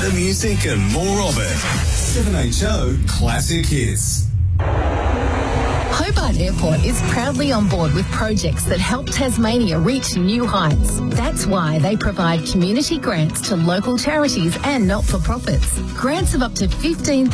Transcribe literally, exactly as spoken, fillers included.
The music and more of it. seven H O Classic Hits. Hobart Airport is proudly on board with projects that help Tasmania reach new heights. That's why they provide community grants to local charities and not-for-profits. Grants of up to fifteen